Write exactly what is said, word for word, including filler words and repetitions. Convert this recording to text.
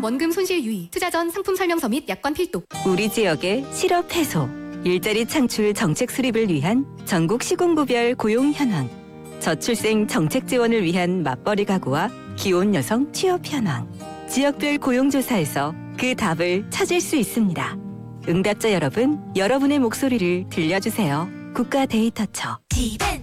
원금 손실 유의, 투자 전 상품 설명서 및 약관 필독. 우리 지역의 실업 해소, 일자리 창출 정책 수립을 위한 전국 시군구별 고용 현황, 저출생 정책 지원을 위한 맞벌이 가구와 기혼 여성 취업 현황, 지역별 고용조사에서 그 답을 찾을 수 있습니다. 응답자 여러분, 여러분의 목소리를 들려주세요. 국가 데이터처.